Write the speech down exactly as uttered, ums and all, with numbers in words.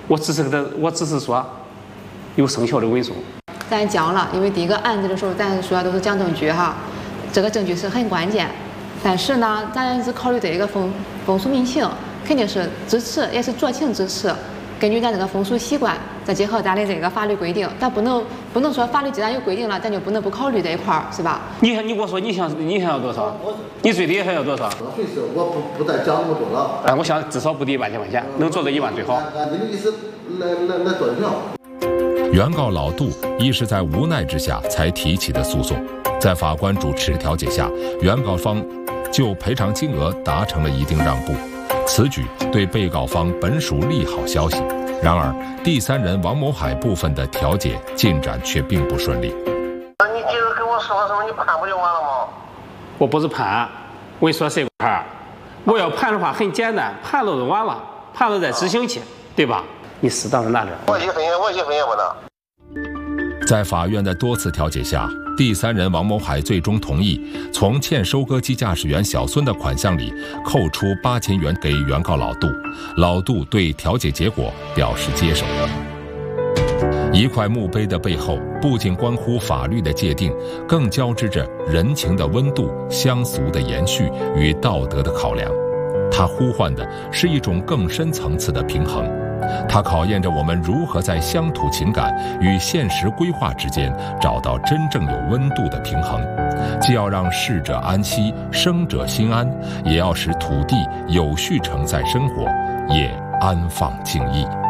我只是给他，我只是说有生效的文书。 咱讲了，因为第一个案子的时候，咱说的都是讲证据哈，这个证据是很关键。但是呢，咱只考虑这一个风风俗民情，肯定是支持，也是酌情支持。根据咱这个风俗习惯，再结合咱的这个法律规定，咱不能不能说法律既然有规定了，咱就不能不考虑这一块儿，是吧？ 你你给我说，你想你想要多少？你最低还要多少？ 费事，我不不再讲那么多了。 哎，我想至少不低一万块钱，能做到一万最好。 按你的意思来来来断票。 原告老杜一是在无奈之下才提起的诉讼，在法官主持调解下，原告方就赔偿金额达成了一定让步。此举对被告方本属利好消息，然而第三人王某海部分的调解进展却并不顺利。 那你接着跟我说什么？你判不就完了吗？ 我不是判，我跟你说谁判？我要判的话很简单，判了就完了，判了再执行去，对吧？你适当的拿点。 我一分钱，我一分也不拿。 在法院的多次调解下，第三人王某海最终同意从欠收割机驾驶员小孙的款项里扣出八千元给原告老杜。老杜对调解结果表示接受。一块墓碑的背后，不仅关乎法律的界定，更交织着人情的温度、乡俗的延续与道德的考量。它呼唤的是一种更深层次的平衡。它考验着我们如何在乡土情感与现实规划之间找到真正有温度的平衡，既要让逝者安息，生者心安，也要使土地有序承载生活，也安放静谧。